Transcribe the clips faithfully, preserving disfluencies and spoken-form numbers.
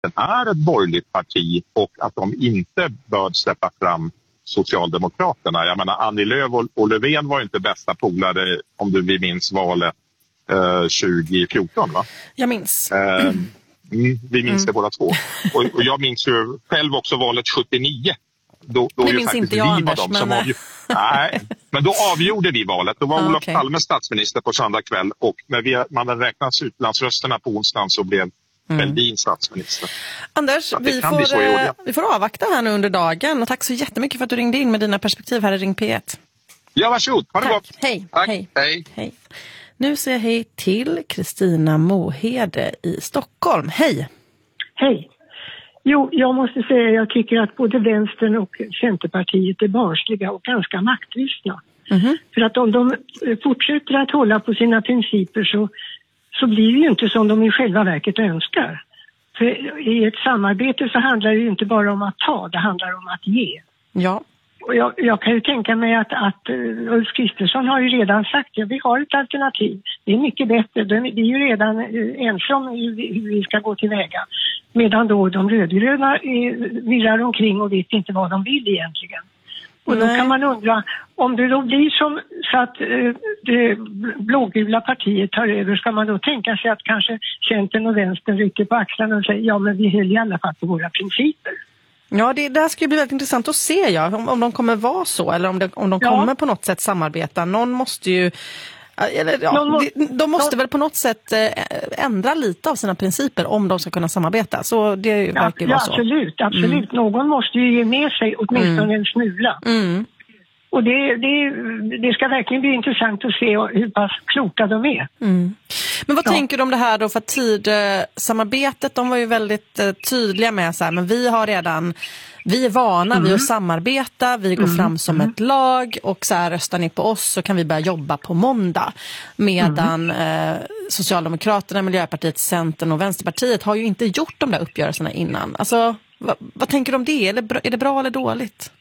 är ett borgerligt parti och att de inte bör släppa fram Socialdemokraterna. Jag menar, Annie Lööf och, och Löfven var inte bästa polare, om du vill minns valet eh, tjugo fjorton, va? Jag minns. Eh, mm, vi minns mm. det båda två. Och, och jag minns ju själv också valet sjuttionio. Då, då det minns inte jag, Anders. De men... som avgör... Nej, men då avgjorde vi valet. Då var ah, Olof okay. Palme statsminister på söndag kväll. Och när vi, man hade räknat utlandsrösterna på onsdagen så blev mm. Fälldin statsminister. Anders, vi får, eh, vi får avvakta här nu under dagen. Och tack så jättemycket för att du ringde in med dina perspektiv här i Ring P ett. Ja, varsågod. Ha det tack. gott. Hej. Tack. Hej. Hej. Hej. Nu säger jag hej till Kristina Mohede i Stockholm. Hej. Hej. Jo, jag måste säga att jag tycker att både Vänstern och Centerpartiet är barnsliga och ganska maktlystna. Mm-hmm. För att om de fortsätter att hålla på sina principer så, så blir det ju inte som de i själva verket önskar. För i ett samarbete så handlar det ju inte bara om att ta, det handlar om att ge. Ja. Och jag, jag kan ju tänka mig att, att uh, Ulf Kristersson har ju redan sagt att ja, vi har ett alternativ. Det är mycket bättre. Det är ju redan uh, ensam om hur, hur vi ska gå tillväga. Medan då de rödgröna uh, virrar omkring och vet inte vad de vill egentligen. Och Nej. Då kan man undra, om det då blir som så att uh, det blågula partiet tar över, ska man då tänka sig att kanske Centern och Vänstern rycker på axlarna och säger ja, men vi höll i alla fall på våra principer. Ja, det där ska ju bli väldigt intressant att se, ja, om, om de kommer vara så eller om, det, om de ja. kommer på något sätt samarbeta. Någon måste ju, eller, ja, Någon må, de, de måste någon, väl på något sätt äh, ändra lite av sina principer om de ska kunna samarbeta. Så det ja, verkar ju ja, vara så. Absolut, absolut. Mm. Någon måste ju ge med sig åtminstone mm. en smula. Mm. Och det, det, det ska verkligen bli intressant att se hur pass kloka de är. Mm. Men vad ja. tänker du om det här då? För tidsamarbetet, de var ju väldigt eh, tydliga med så här, men vi har redan, vi är vana mm. vid att samarbeta, vi går mm. fram som mm. ett lag och så här, röstar ni på oss så kan vi börja jobba på måndag. Medan mm. eh, Socialdemokraterna, Miljöpartiet, Centern och Vänsterpartiet har ju inte gjort de där uppgörelserna innan. Alltså, vad, vad tänker du om det? Är det, är det bra eller dåligt?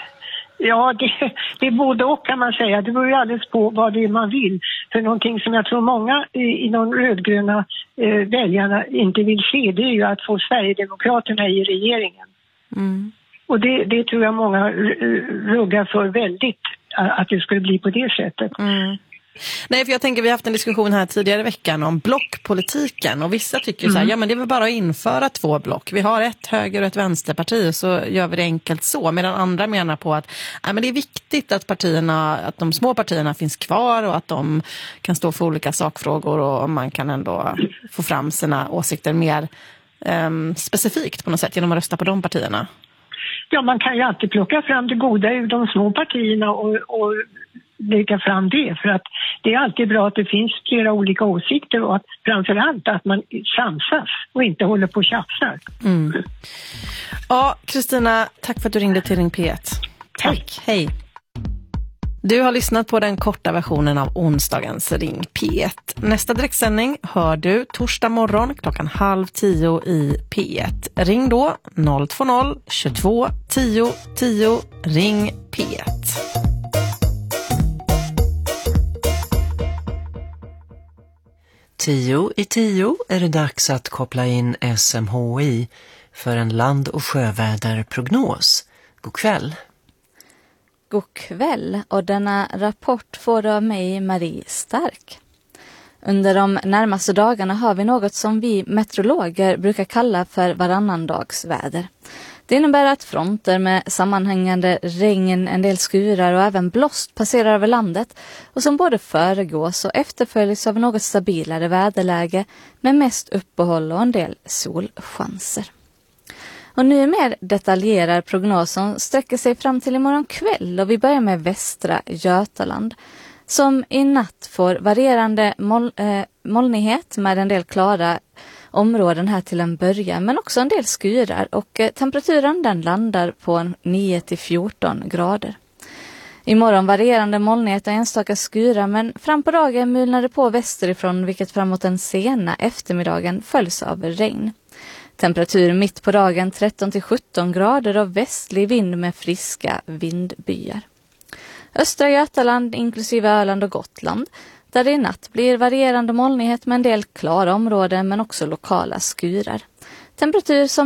Ja, det, det är både och kan man säga. Det beror ju alldeles på vad det är man vill. För någonting som jag tror många i, i de rödgröna eh, väljarna inte vill se, det är ju att få Sverigedemokraterna i regeringen. Mm. Och det, det tror jag många ruggar för väldigt, att det skulle bli på det sättet. Mm. Nej, för jag tänker vi har haft en diskussion här tidigare i veckan om blockpolitiken och vissa tycker mm. så här, ja men det är väl bara att införa två block. Vi har ett höger- och ett vänsterparti så gör vi det enkelt så. Medan andra menar på att ja, men det är viktigt att partierna, att de små partierna finns kvar och att de kan stå för olika sakfrågor och man kan ändå få fram sina åsikter mer um, specifikt på något sätt genom att rösta på de partierna. Ja, man kan ju alltid plocka fram det goda ur de små partierna och, och lägga fram det, för att det är alltid bra att det finns flera olika åsikter och att framförallt att man samsas och inte håller på och tjafsar. Mm. Ja, Kristina, tack för att du ringde till Ring P ett. Tack, hej. Du har lyssnat på den korta versionen av onsdagens Ring P ett. Nästa direktsändning hör du torsdag morgon klockan halv tio i P ett. Ring då noll två noll tjugotvå tio tio. Ring P ett. Tio i tio är det dags att koppla in S M H I för en land- och sjöväderprognos. God kväll. God kväll, och denna rapport får du av mig, Marie Stark. Under de närmaste dagarna har vi något som vi meteorologer brukar kalla för varannandagsväder. Det innebär att fronter med sammanhängande regn, en del skurar och även blåst passerar över landet och som både föregås och efterföljs av något stabilare väderläge med mest uppehåll och en del solchanser. Och nu mer detaljerad prognosen sträcker sig fram till imorgon kväll, och vi börjar med västra Götaland som i natt får varierande mol, eh, molnighet med en del klara områden här till en början, men också en del skurar, och eh, temperaturen den landar på nio till fjorton grader. Imorgon varierande molnighet och enstaka skurar, men fram på dagen mulnar det på västerifrån, vilket framåt den sena eftermiddagen följs av regn. Temperatur mitt på dagen tretton till sjutton grader och västlig vind med friska vindbyar. Östra Götaland inklusive Öland och Gotland, där det i natt blir varierande molnighet med en del klara områden men också lokala skurar. temperatur som